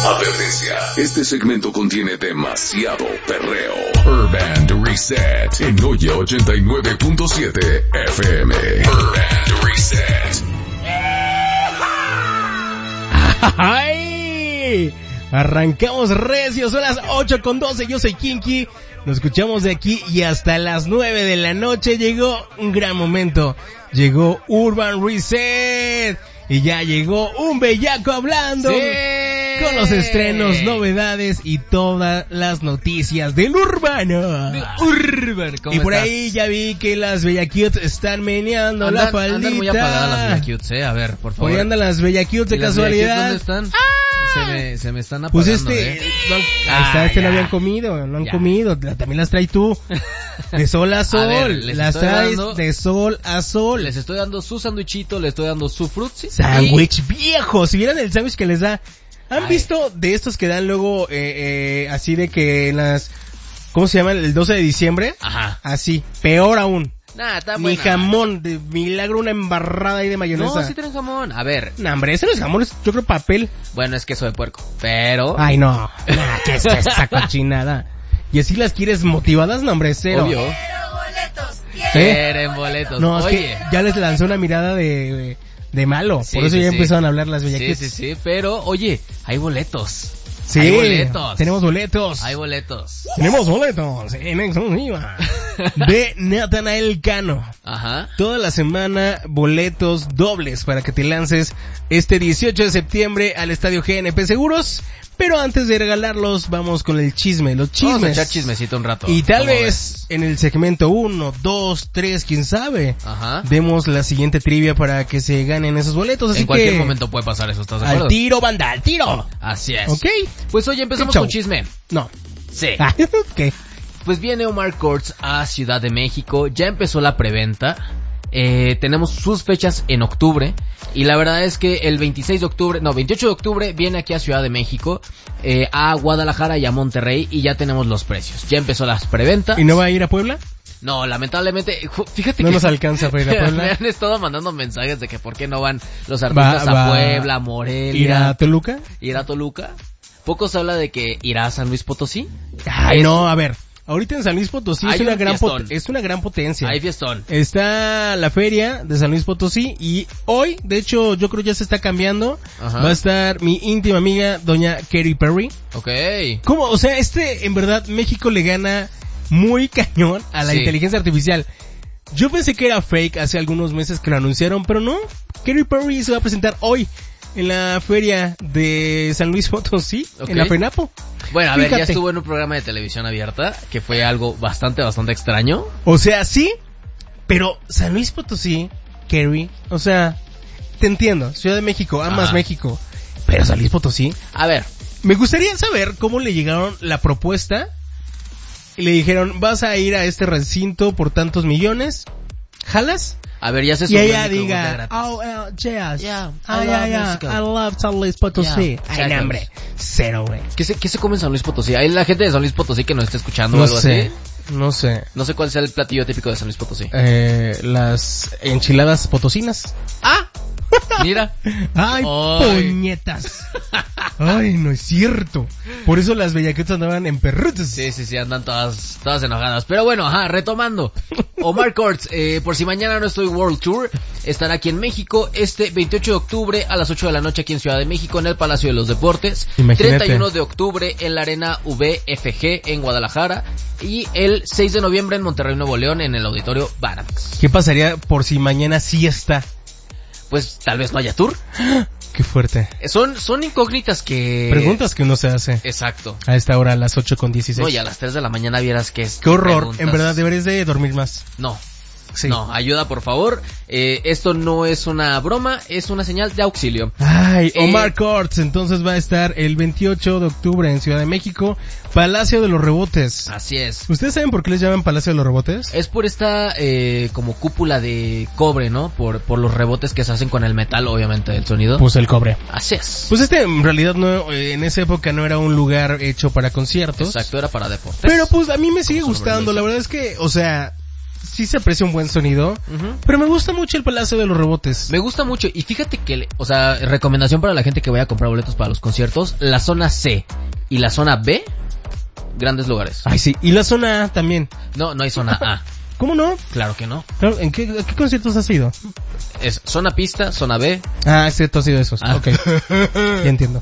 Advertencia, este segmento contiene demasiado perreo. Urban Reset en Oye 89.7 FM. Urban Reset. ¡Ay! Arrancamos recios, son las 8:12, yo soy Kinky. Nos escuchamos de aquí y hasta las 9 de la noche. Llegó un gran momento. Llegó Urban Reset. Y ya llegó un bellaco hablando. ¡Sí! Con los estrenos, novedades y todas las noticias del urbano. ¿Cómo y por estás? ahí ya vi que las bellaquiutes están meneando la faldita. Andan muy apagadas las bellaquiutes, a ver, por favor. Por ahí andan las bellaquiutes de casualidad. ¿Dónde están? Se me están Pues apagando, ahí está, no habían comido, no han comido, también las traes tú. De sol a sol, ver, las traes de sol a sol. Les estoy dando su sándwichito, les estoy dando su frutzi. Sándwich viejo, si vieran el sándwich que les da. ¿Han visto de estos que dan luego, así de que en las, ¿cómo se llama? El 12 de diciembre. Ajá. Así, peor aún. Nah, está Ni buena. jamón, de milagro una embarrada ahí de mayonesa. No, sí tienen jamón. A ver. No, hombre, ese no es jamón, es yo creo papel. Bueno, es queso de puerco, pero... Ay, no. Nah, ¿qué es esa cochinada? ¿Y así las quieres motivadas? No, hombre, cero. Obvio. Quieren boletos. No, es Oye. que ya les lanzó una mirada de malo. Sí, por eso sí, ya sí. empezaron a hablar las bellaquitas. Sí, pero, oye, hay boletos. Sí, Hay boletos. tenemos boletos. Hay boletos. Tenemos boletos en exclusiva de Natanael Cano. Ajá. Toda la semana boletos dobles para que te lances este 18 de septiembre al Estadio GNP Seguros. Pero antes de regalarlos, vamos con el chisme, los chismes. Vamos a echar chismecito un rato. Y tal ¿Cómo vez ves? en el segmento 1, 2, 3, quién sabe, Ajá. demos la siguiente trivia para que se ganen esos boletos. Así En cualquier que, momento puede pasar eso, ¿estás de acuerdo? al tiro, banda, al tiro. Así es. ¿Ok? Pues oye, empezamos Chau. con chisme. No. Sí. ¿Qué? Pues viene Omar Courtz a Ciudad de México, ya empezó la preventa, tenemos sus fechas en octubre, y la verdad es que el 28 de octubre viene aquí a Ciudad de México, a Guadalajara y a Monterrey, y ya tenemos los precios, ya empezó las preventas. ¿Y no va a ir a Puebla? No, lamentablemente, fíjate No que... nos alcanza para ir a Puebla. Me han estado mandando mensajes de que por qué no van los artistas a Puebla, a Morelia. ¿Ir a Toluca? ¿Ir a Toluca? Poco se habla de que irá a San Luis Potosí. Ay, no, a ver. Ahorita en San Luis Potosí Hay es una un gran fiestón. es una gran potencia. Hay fiestón. Está la feria de San Luis Potosí y hoy, de hecho, yo creo ya se está cambiando. Ajá. Va a estar mi íntima amiga, doña Katy Perry. Ok. ¿Cómo? O sea, en verdad, México le gana muy cañón a la Sí. inteligencia artificial. Yo pensé que era fake hace algunos meses que lo anunciaron, pero no. Katy Perry se va a presentar hoy en la feria de San Luis Potosí, Ok. en la FENAPO. Bueno, a ver, ya Fíjate. estuvo en un programa de televisión abierta, que fue algo bastante extraño. O sea, sí, pero San Luis Potosí, Kerry, o sea, te entiendo, Ciudad de México, amas Ajá. México, pero San Luis Potosí, A ver, me gustaría saber cómo le llegaron la propuesta y le dijeron, vas a ir a este recinto por tantos millones, ¿jalas? ya se Y subió ella el micrófono diga, gratis. oh, yes, Yeah, I love San Luis Potosí. Yeah, Ay, exacto. no, hombre, cero, güey. ¿Qué se come en San Luis Potosí? Hay la gente de San Luis Potosí que nos está escuchando o No algo sé, así. no sé. No sé cuál sea el platillo típico de San Luis Potosí. Las enchiladas potosinas. ¡Ah! Mira. Ay, puñetas. Ay, no es cierto. Por eso las bellaquetas andaban en perrutos. Sí, andan todas enojadas. Pero bueno, retomando. Omar Courtz, por si mañana no estoy World Tour, estará aquí en México este 28 de octubre a las 8 de la noche aquí en Ciudad de México en el Palacio de los Deportes. Imagínate. 31 de octubre en la Arena VFG en Guadalajara. Y el 6 de noviembre en Monterrey, Nuevo León en el Auditorio Banamex. ¿Qué pasaría por si mañana sí está? Pues tal vez no haya tour. Qué fuerte. Son incógnitas que... Preguntas que uno se hace Exacto. a esta hora, a las 8:16. No, y a las 3 de la mañana vieras que es... Qué horror, preguntas. en verdad deberías de dormir más. No. Sí. No, ayuda por favor. Esto no es una broma, es una señal de auxilio. Ay, Omar Courtz entonces va a estar el 28 de octubre en Ciudad de México, Palacio de los Rebotes. Así es. ¿Ustedes saben por qué les llaman Palacio de los Rebotes? Es por esta como cúpula de cobre, ¿no? Por los rebotes que se hacen con el metal, obviamente, el sonido. Pues el cobre. Así es. Pues en realidad no, en esa época no era un lugar hecho para conciertos. Exacto, era para deportes. Pero pues a mí me sigue Como su nombre gustando, lo la dice. verdad es que, o sea, sí se aprecia un buen sonido, pero me gusta mucho el Palacio de los Rebotes. Me gusta mucho, y fíjate que, o sea, recomendación para la gente que vaya a comprar boletos para los conciertos, la zona C y la zona B, grandes lugares. Ay, sí, y la zona A también. No hay zona A. ¿Cómo no? Claro que no. Claro, ¿a qué conciertos has ido? Es zona pista, zona B. Ah, sí, tú has ido esos. Ok. Ya entiendo.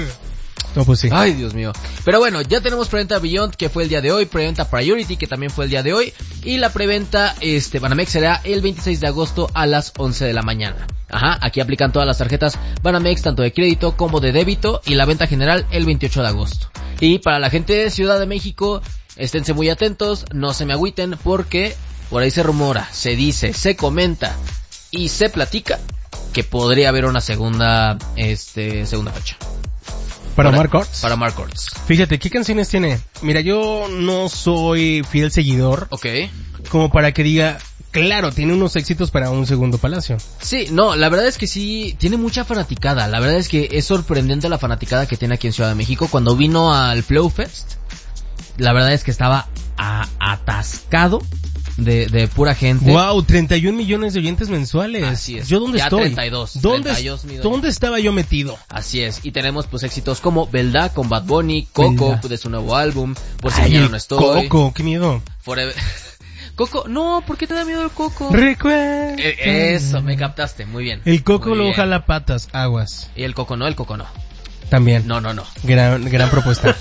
No, pues sí. Ay, Dios mío. Pero bueno, ya tenemos preventa Beyond, que fue el día de hoy, preventa Priority, que también fue el día de hoy, y la preventa Banamex será el 26 de agosto a las 11 de la mañana. Ajá, aquí aplican todas las tarjetas Banamex, tanto de crédito como de débito, y la venta general el 28 de agosto. Y para la gente de Ciudad de México, esténse muy atentos, no se me agüiten, porque por ahí se rumora, se dice, se comenta y se platica que podría haber una segunda fecha. ¿Para Mark Orts? Para Mark Orts. Fíjate, ¿qué canciones tiene? Mira, yo no soy fiel seguidor. Ok. Como para que diga, claro, tiene unos éxitos para un segundo Palacio. Sí, no, la verdad es que sí, tiene mucha fanaticada. La verdad es que es sorprendente la fanaticada que tiene aquí en Ciudad de México. Cuando vino al Flow Fest, la verdad es que estaba atascado de pura gente. Wow, 31 millones de oyentes mensuales. Así es. ¿Yo dónde ya estoy? 32. ¿Dónde estaba yo metido? Así es. Y tenemos pues éxitos como Belda con Bad Bunny, Coco Belda, de su nuevo álbum, Por si Ay, mañana no estoy. Coco, qué miedo. Forever. Coco, no, ¿por qué te da miedo el Coco? Recuerda. Eso, me captaste, muy bien. El Coco Muy luego bien. jala patas, aguas. Y el Coco no. También. No. Gran propuesta.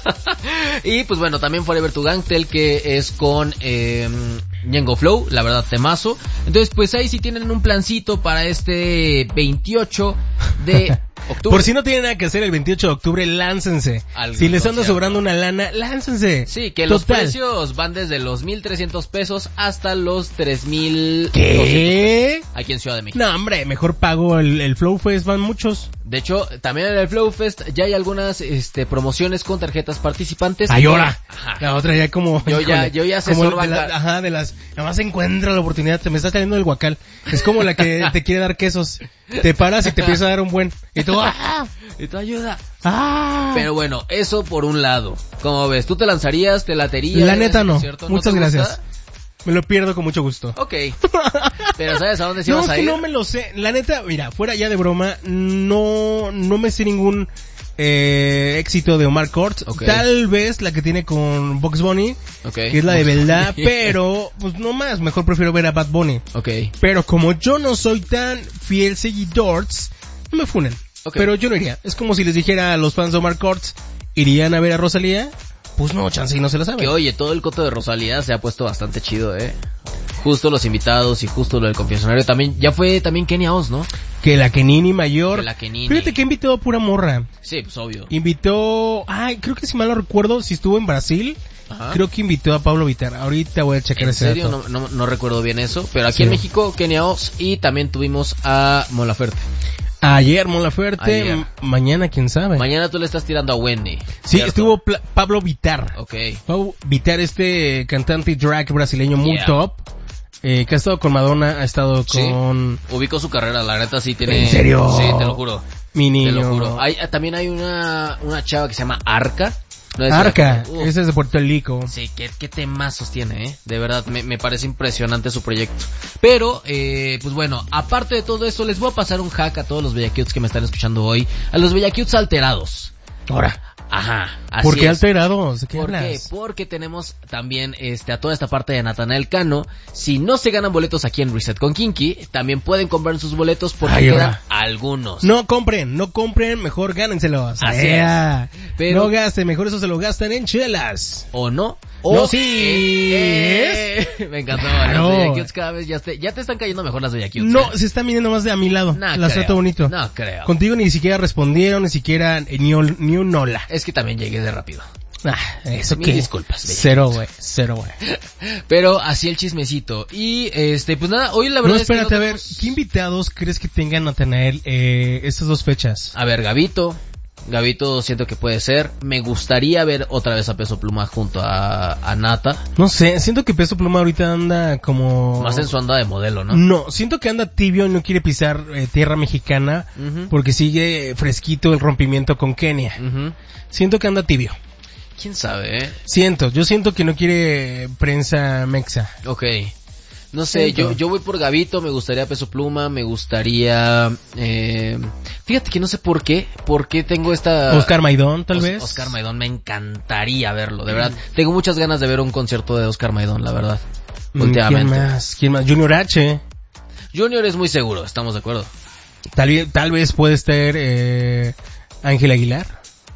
Y pues bueno, también Forever to Gangtel, que es con Ñengo Flow, la verdad temazo. Entonces pues ahí sí tienen un plancito para este 28 de octubre. Por si no tienen nada que hacer el 28 de octubre, láncense. Si les anda sobrando una lana, láncense. Sí, que los precios van desde los 1,300 pesos hasta los 3,000. ¿Qué? Aquí en Ciudad de México. No, hombre, mejor pago el Flow Fest, van muchos. De hecho, también en el Flow Fest ya hay algunas promociones con tarjetas participantes. ¡Ay, ahora! Ajá. La otra ya como... Yo ya asesor de las... Nada más encuentra la oportunidad, te me está saliendo del guacal. Es como la que te quiere dar quesos. Te paras y te empieza a dar un buen... Y tú... ¡ah! Y tú ayuda. ¡Ah! Pero bueno, eso por un lado. ¿Cómo ves? ¿Tú te lanzarías? ¿Te laterías? La neta no. ¿Cierto? Muchas ¿No te gracias. gusta? Me lo pierdo con mucho gusto. Ok. Pero ¿sabes a dónde sí vas a ir? No me lo sé. La neta, mira, fuera ya de broma, no me sé ningún éxito de Omar Courtz. Okay. Tal vez la que tiene con Bugs Bunny, okay, que es la de Belda, pero pues no más, mejor prefiero ver a Bad Bunny. Okay. Pero como yo no soy tan fiel seguidor, no me funen. Okay. Pero yo no iría. Es como si les dijera a los fans de Omar Courtz, ¿irían a ver a Rosalía? Pues no, chance y no se lo saben. Que oye, todo el coto de Rosalía se ha puesto bastante chido, Justo los invitados y justo lo del confesionario también. Ya fue también Kenia Oz, ¿no? Que la Kenini mayor. Que la Kenini. Fíjate que invitó a pura morra. Sí, pues obvio. Invitó, creo que si mal no recuerdo, si estuvo en Brasil, ajá, creo que invitó a Pablo Vittar. Ahorita voy a checar ese dato. ¿En serio? No recuerdo bien eso. Pero aquí en México, Kenia Oz, y también tuvimos a Mon Laferte. Ayer Mon Laferte, mañana quién sabe. Mañana tú le estás tirando a Wendy. Sí, ¿cierto? Estuvo Pablo Vittar. Okay. Pablo Vittar, cantante drag brasileño muy top. Que ha estado con Madonna, ha estado con... Sí, ubicó su carrera, la neta sí tiene... ¿En serio? Sí, te lo juro. Mi niño. Te lo juro. También hay una chava que se llama Arca. No Arca, ese es de Puerto Rico. Sí, qué temazos tiene, De verdad, me parece impresionante su proyecto. Pero, pues bueno, aparte de todo eso, les voy a pasar un hack a todos los Bellacutes que me están escuchando hoy. A los Bellacutes alterados. Ahora. Ajá, así ¿Por qué es. alterados? ¿De qué ¿Por hablas? qué? Porque tenemos también a toda esta parte de Natanael Cano. Si no se ganan boletos aquí en Reset con Kinky, también pueden comprar sus boletos porque quedan algunos. No compren, mejor gánenselos. Así es. Pero no gasten, mejor eso se lo gastan en chelas. ¿O no? No, sí. Me encantó. Claro. Las Bellacutes cada vez ya te están cayendo mejor las Bellacutes. No, se están viniendo más de a mi lado. Las trato bonito. No creo. Contigo ni siquiera respondieron, ni siquiera ni un hola. Es que también llegué de rápido. Eso Mil disculpas. Cero, güey. Pero así el chismecito. Y pues nada, hoy la verdad es que a ver, ¿qué invitados crees que tengan Natanael estas dos fechas? A ver, Gabito siento que puede ser. Me gustaría ver otra vez a Peso Pluma junto a Nata. No sé, siento que Peso Pluma ahorita anda como... Más en su anda de modelo, ¿no? No, siento que anda tibio y no quiere pisar tierra mexicana, porque sigue fresquito el rompimiento con Kenia. Siento que anda tibio. ¿Quién sabe, yo siento que no quiere prensa mexa. Ok. No sé, Siento. yo voy por Gabito, me gustaría Peso Pluma, me gustaría... fíjate que no sé por qué tengo esta... Oscar Maidón, tal vez. Oscar Maidón, me encantaría verlo, de verdad. Tengo muchas ganas de ver un concierto de Oscar Maidón, la verdad. Últimamente. ¿Quién más? Junior H. Junior es muy seguro, estamos de acuerdo. Tal vez puede estar Ángel Aguilar.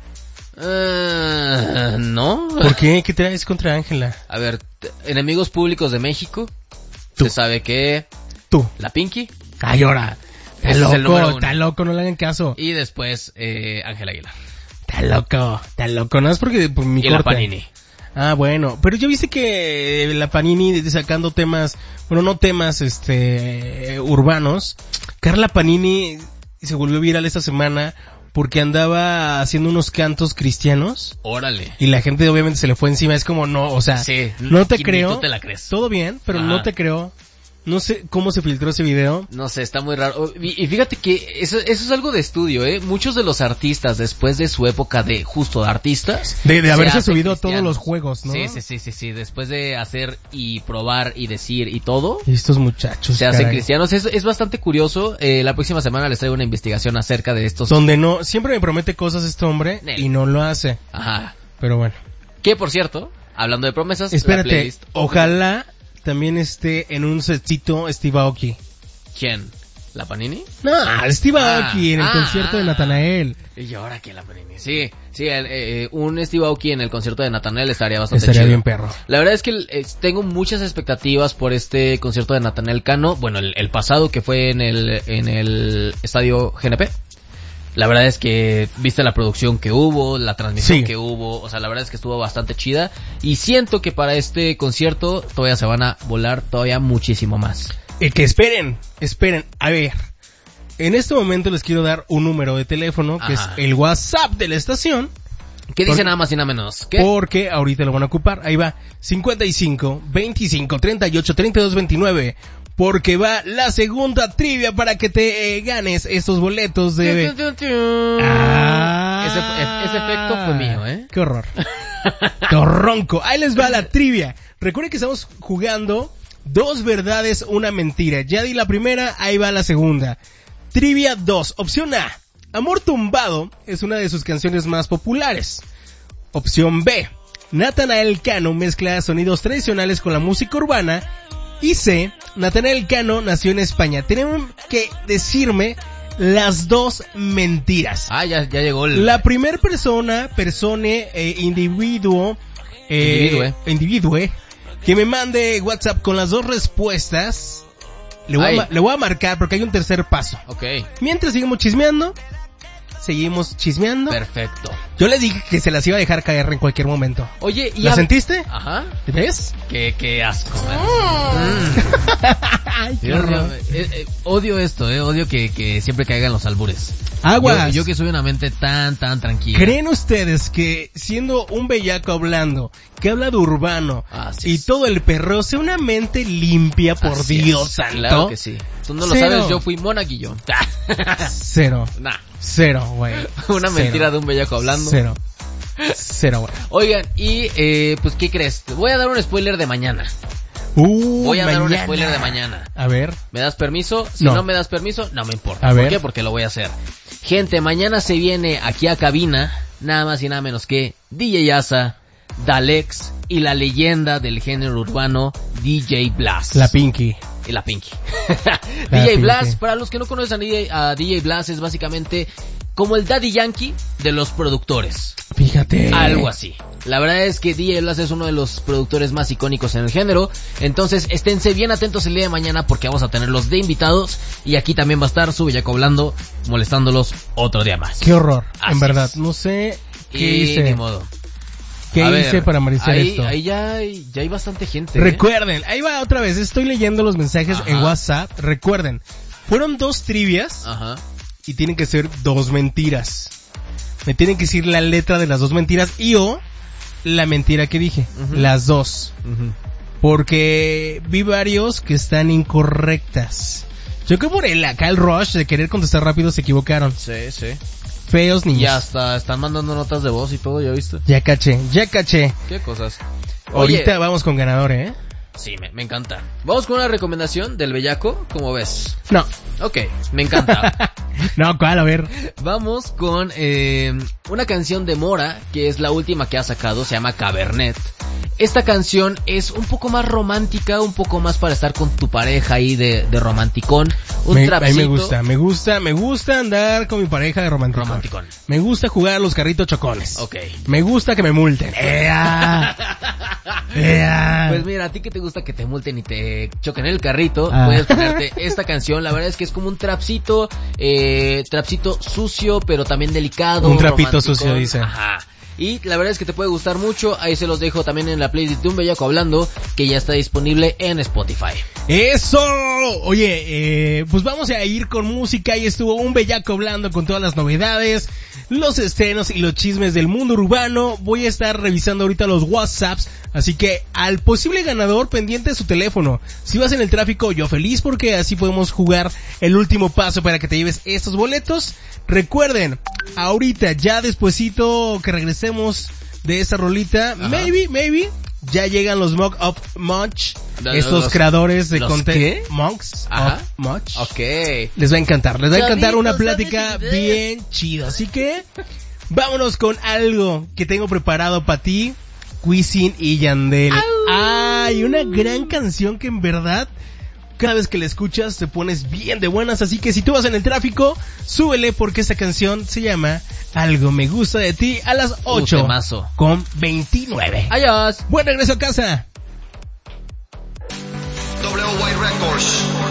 ¿No? ¿Por qué? ¿Qué traes contra Ángela? A ver, enemigos públicos de México. Tú. Se sabe que... Tú. La Pinky. Ay, ahora. Ese es el número uno. Está loco, no le hagan caso. Y después, Ángel Aguilar. Está loco. No es porque por mi Y corte. la Panini. Ah, bueno. Pero yo viste que la Panini sacando temas, bueno, no temas, urbanos. Carla Panini se volvió viral esta semana porque andaba haciendo unos cantos cristianos. Órale. Y la gente obviamente se le fue encima. Es como, no, o sea, Sí, no te ni creo. tú te la crees. Todo bien, pero Ajá. no te creo. No sé cómo se filtró ese video. No sé, está muy raro. Y fíjate que eso es algo de estudio, ¿eh? Muchos de los artistas, después de su época de justo de artistas... De se haberse hacen subido a todos cristianos. los juegos, ¿no? Sí. Después de hacer y probar y decir y todo... Y estos muchachos, Se hacen caray. cristianos. Es bastante curioso. La próxima semana les traigo una investigación acerca de estos... Donde no, siempre me promete cosas este hombre Nel. y no lo hace. Ajá. Pero bueno. Que por cierto, hablando de promesas... la Espérate, playlist... ojalá también esté en un setcito Steve Aoki. ¿Quién? ¿La Panini? No, Steve Aoki en el Ah, concierto de Natanael. ¿Y ahora qué la Panini? Sí, un Steve Aoki en el concierto de Natanael estaría bastante Estaría chido. bien perro. La verdad es que tengo muchas expectativas por este concierto de Natanael Cano. Bueno, el pasado que fue en el estadio GNP. La verdad es que viste la producción que hubo, la transmisión Sí. que hubo, o sea, la verdad es que estuvo bastante chida. Y siento que para este concierto todavía se van a volar todavía muchísimo más. Que esperen. A ver, en este momento les quiero dar un número de teléfono que Ajá. es el WhatsApp de la estación. ¿Qué dice Por- nada más y nada menos? ¿Qué? Porque ahorita lo van a ocupar. Ahí va, 55 25 38 32 29. Porque va la segunda trivia para que te ganes estos boletos de... Ese efecto fue mío, ¿eh? Qué horror. Torronco. Ahí les va la trivia. Recuerden que estamos jugando 2 verdades, 1 mentira. Ya di la primera, ahí va la segunda. Trivia 2. Opción A. Amor Tumbado es una de sus canciones más populares. Opción B. Natanael Cano mezcla sonidos tradicionales con la música urbana. Y C. Natanael Cano nació en España. Tienen que decirme las 2 mentiras. Ah, ya llegó el... La primer individuo, que me mande WhatsApp con las 2 respuestas, le voy a marcar porque hay un tercer paso. Ok, Mientras seguimos chismeando. perfecto. Yo les dije que se las iba a dejar caer en cualquier momento. Oye, ¿y ¿La sentiste? Ajá. ¿Ves? Qué asco, man. Ay, qué Dios mío, horror. odio esto, odio que siempre caigan los albures. Aguas. Yo que soy una mente tan tranquila. ¿Creen ustedes que siendo un bellaco hablando, que habla de urbano Así y es. todo el perreo, sea una mente limpia, por Así Dios es, santo? Claro que sí. Tú no lo Cero. sabes, yo fui monaguillo. Cero, güey. Una mentira de un bellaco hablando. Cero, güey. Oigan, y pues ¿qué crees? Voy a dar un spoiler de mañana. Voy a dar un spoiler de mañana. A ver. ¿Me das permiso? Si No. no me das permiso, no me importa. A ¿Por ver. qué? Porque lo voy a hacer. Gente, mañana se viene aquí a cabina, nada más y nada menos que DJ Asa, Dalex y la leyenda del género urbano, DJ Blast. La Pinky. Y la Pinky. La DJ Pinky. Blast, para los que no conocen a DJ Blast, es básicamente como el Daddy Yankee de los productores. Fíjate. Algo así. La verdad es que DJ Blast es uno de los productores más icónicos en el género. Entonces esténse bien atentos el día de mañana porque vamos a tenerlos de invitados. Y aquí también va a estar su bellaco hablando, molestándolos otro día más. Qué horror. Así en verdad. es. No sé qué Y hice. ni modo. ¿Qué A hice ver, para merecer ahí, esto? Ahí ya hay bastante gente. Recuerden, ahí va otra vez. Estoy leyendo los mensajes Ajá. en WhatsApp. Recuerden, fueron 2 trivias. Ajá. Y tienen que ser 2 mentiras. Me tienen que decir la letra de las 2 mentiras y o la mentira que dije. Ujú. Las 2. Porque vi varios que están incorrectas. Yo creo por acá el rush de querer contestar rápido se equivocaron. Sí, sí. Feos niños. Y hasta están mandando notas de voz y todo, ¿ya viste? Ya caché. ¿Qué cosas? Ahorita Oye, vamos con ganador, Sí, me encanta. Vamos con una recomendación del Bellaco, ¿cómo ves? No. Ok, me encanta. No, ¿cuál? A ver. Vamos con una canción de Mora, que es la última que ha sacado, se llama Cabernet. Esta canción es un poco más romántica, un poco más para estar con tu pareja ahí de romanticón. A mí me gusta andar con mi pareja de romanticón. Me gusta jugar a los carritos chocones. Ok. Me gusta que me multen. Pues mira, a ti que te gusta que te multen y te choquen el carrito, puedes ponerte esta canción. La verdad es que es como un trapcito sucio, pero también delicado. Un trapito sucio, dice. Ajá. Y la verdad es que te puede gustar mucho. Ahí se los dejo también en la playlist de Un Bellaco Hablando, que ya está disponible en Spotify. ¡Eso! Oye, pues vamos a ir con música. Y estuvo Un Bellaco Hablando con todas las novedades, los estrenos y los chismes del mundo urbano. Voy a estar revisando ahorita los WhatsApps, así que al posible ganador, pendiente de su teléfono. Si vas en el tráfico, yo feliz, porque así podemos jugar el último paso para que te lleves estos boletos. Recuerden, ahorita ya despuesito que regresemos de esta rolita, maybe ya llegan los Monk of Munch, estos creadores de content. Monks of Munch. Ok. Les va a encantar una plática bien chida. Así que vámonos con algo que tengo preparado para ti, Wisin y Yandel. Ay, una gran canción que en verdad cada vez que la escuchas te pones bien de buenas. Así que si tú vas en el tráfico, súbele, porque esta canción se llama Algo Me Gusta de Ti, a las 8:29. Adiós. Buen regreso a casa. WY Records.